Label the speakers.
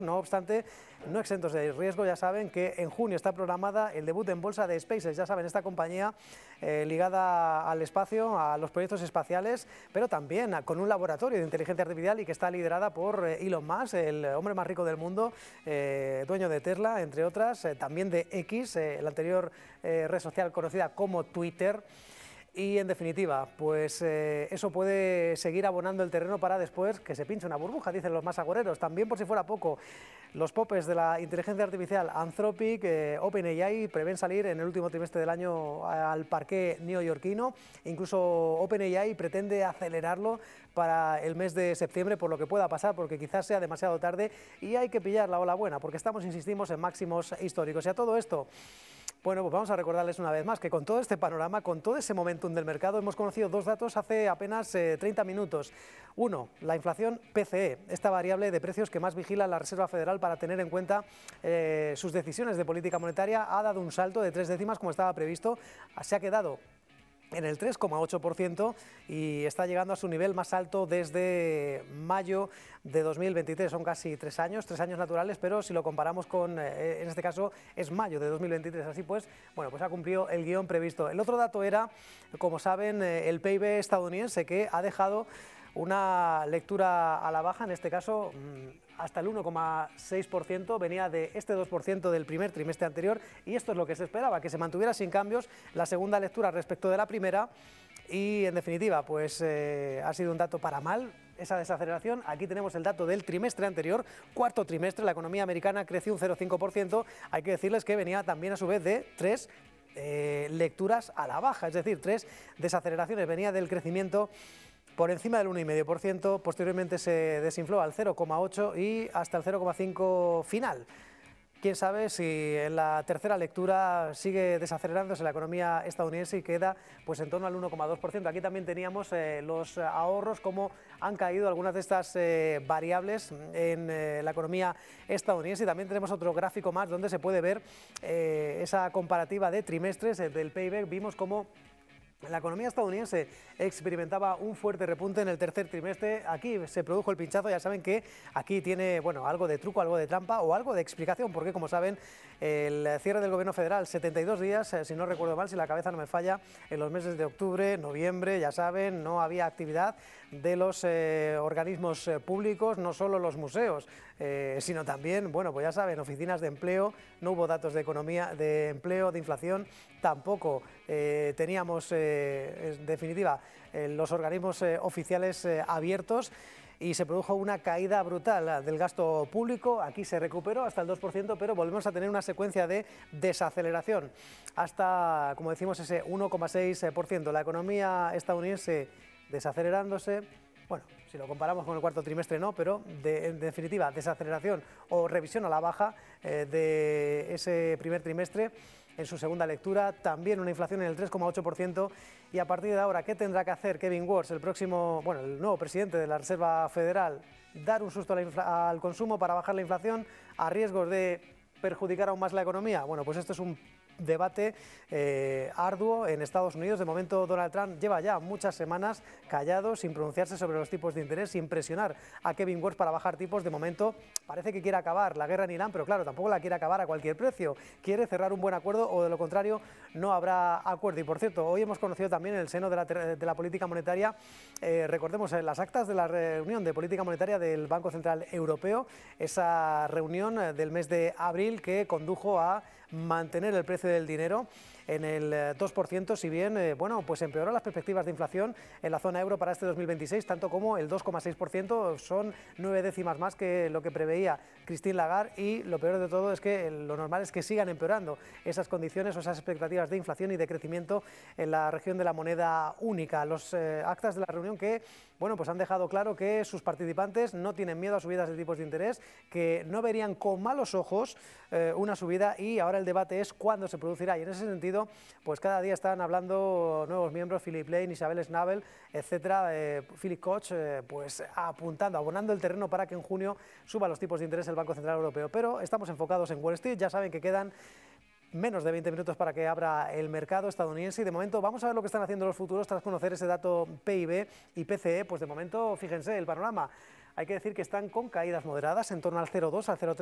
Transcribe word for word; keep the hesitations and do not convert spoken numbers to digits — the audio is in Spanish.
Speaker 1: No obstante, no exentos de riesgo. Ya saben que en junio está programada el debut en bolsa de SpaceX. Ya saben, esta compañía eh, ligada al espacio, a los proyectos espaciales, pero también a, con un laboratorio de inteligencia artificial y que está liderada por eh, Elon Musk, el hombre más rico del mundo, eh, dueño de Tesla, entre otras, eh, también de X, eh, la anterior eh, red social conocida como Twitter. Y en definitiva, pues eh, eso puede seguir abonando el terreno para después que se pinche una burbuja, dicen los más agoreros. También, por si fuera poco, los popes de la inteligencia artificial Anthropic, eh, OpenAI, prevén salir en el último trimestre del año al parqué neoyorquino. Incluso OpenAI pretende acelerarlo para el mes de septiembre, por lo que pueda pasar, porque quizás sea demasiado tarde y hay que pillar la ola buena, porque estamos, insistimos, en máximos históricos. Y a todo esto, bueno, pues vamos a recordarles una vez más que con todo este panorama, con todo ese momentum del mercado, hemos conocido dos datos hace apenas eh, treinta minutos. Uno, la inflación P C E, esta variable de precios que más vigila la Reserva Federal para tener en cuenta eh, sus decisiones de política monetaria, ha dado un salto de tres décimas como estaba previsto, se ha quedado en el tres coma ocho por ciento y está llegando a su nivel más alto desde mayo de dos mil veintitrés. Son casi tres años, tres años naturales, pero si lo comparamos con, eh, en este caso, es mayo de dos mil veintitrés. Así pues, bueno, pues ha cumplido el guión previsto. El otro dato era, como saben, eh, el P I B estadounidense, que ha dejado una lectura a la baja, en este caso hasta el uno coma seis por ciento, venía de este dos por ciento del primer trimestre anterior y esto es lo que se esperaba, que se mantuviera sin cambios la segunda lectura respecto de la primera y en definitiva pues eh, ha sido un dato para mal esa desaceleración. Aquí tenemos el dato del trimestre anterior, cuarto trimestre, la economía americana creció un cero coma cinco por ciento, hay que decirles que venía también a su vez de tres eh, lecturas a la baja, es decir, tres desaceleraciones, venía del crecimiento por encima del uno coma cinco por ciento, posteriormente se desinfló al cero coma ocho por ciento y hasta el cero coma cinco por ciento final. Quién sabe si en la tercera lectura sigue desacelerándose la economía estadounidense y queda pues en torno al uno coma dos por ciento. Aquí también teníamos eh, los ahorros, cómo han caído algunas de estas eh, variables en eh, la economía estadounidense, y también tenemos otro gráfico más donde se puede ver eh, esa comparativa de trimestres eh, del P I B. Vimos cómo la economía estadounidense experimentaba un fuerte repunte en el tercer trimestre. Aquí se produjo el pinchazo. Ya saben que aquí tiene bueno, algo de truco, algo de trampa o algo de explicación, porque como saben el cierre del gobierno federal, setenta y dos días, si no recuerdo mal, si la cabeza no me falla, en los meses de octubre, noviembre, ya saben, no había actividad de los eh, organismos eh, públicos, no solo los museos, eh, sino también, bueno, pues ya saben, oficinas de empleo, no hubo datos de economía, de empleo, de inflación, tampoco eh, teníamos, eh, en definitiva, eh, los organismos eh, oficiales eh, abiertos. Y se produjo una caída brutal del gasto público. Aquí se recuperó hasta el dos por ciento, pero volvemos a tener una secuencia de desaceleración hasta, como decimos, ese uno coma seis por ciento. La economía estadounidense desacelerándose. Bueno, si lo comparamos con el cuarto trimestre no, pero de, en definitiva desaceleración o revisión a la baja eh, de ese primer trimestre. En su segunda lectura, también una inflación en el tres coma ocho por ciento y a partir de ahora, ¿qué tendrá que hacer Kevin Warsh, el próximo, bueno, el nuevo presidente de la Reserva Federal? Dar un susto al consumo para bajar la inflación a riesgos de perjudicar aún más la economía. Bueno, pues esto es un debate eh, arduo en Estados Unidos. De momento Donald Trump lleva ya muchas semanas callado, sin pronunciarse sobre los tipos de interés, sin presionar a Kevin Warsh para bajar tipos. De momento parece que quiere acabar la guerra en Irán, pero claro, tampoco la quiere acabar a cualquier precio. Quiere cerrar un buen acuerdo o de lo contrario no habrá acuerdo. Y por cierto, hoy hemos conocido también en el seno de la, de la política monetaria, eh, recordemos eh, las actas de la reunión de política monetaria del Banco Central Europeo, esa reunión eh, del mes de abril que condujo a mantener el precio del dinero en el dos por ciento, si bien eh, bueno, pues empeoró las perspectivas de inflación en la zona euro para este dos mil veintiséis, tanto como el dos coma seis por ciento, son nueve décimas más que lo que preveía Christine Lagarde, y lo peor de todo es que lo normal es que sigan empeorando esas condiciones o esas expectativas de inflación y de crecimiento en la región de la moneda única. Los eh, actas de la reunión que bueno, pues han dejado claro que sus participantes no tienen miedo a subidas de tipos de interés, que no verían con malos ojos eh, una subida, y ahora el debate es cuándo se producirá, y en ese sentido pues cada día están hablando nuevos miembros, Philip Lane, Isabel Schnabel, etcétera, eh, Philip Koch, eh, pues apuntando, abonando el terreno para que en junio suba los tipos de interés el Banco Central Europeo. Pero estamos enfocados en Wall Street, ya saben que quedan menos de veinte minutos para que abra el mercado estadounidense, y de momento vamos a ver lo que están haciendo los futuros tras conocer ese dato P I B y P C E. Pues de momento, fíjense el panorama. hay que decir que están con caídas moderadas en torno al cero coma dos, al cero coma tres.